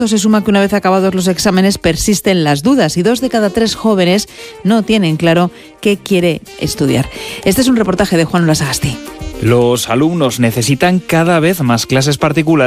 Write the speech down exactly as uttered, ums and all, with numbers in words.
Se suma que una vez acabados los exámenes persisten las dudas y dos de cada tres jóvenes no tienen claro qué quiere estudiar. Este es un reportaje de Juan Lasagasti. Los alumnos necesitan cada vez más clases particulares